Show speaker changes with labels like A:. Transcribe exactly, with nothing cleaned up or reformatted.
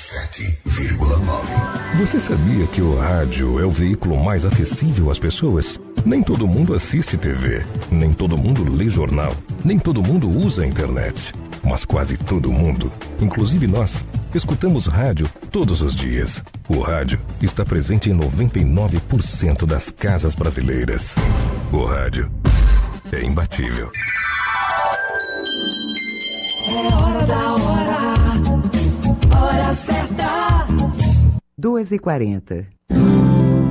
A: sete vírgula nove.
B: Você sabia que o rádio é o veículo mais acessível às pessoas? Nem todo mundo assiste T V, nem todo mundo lê jornal, nem todo mundo usa a internet. Mas quase todo mundo, inclusive nós, escutamos rádio todos os dias. O rádio está presente em noventa e nove por cento das casas brasileiras. O rádio é imbatível.
C: É hora da hora, hora certa.
D: duas e quarenta.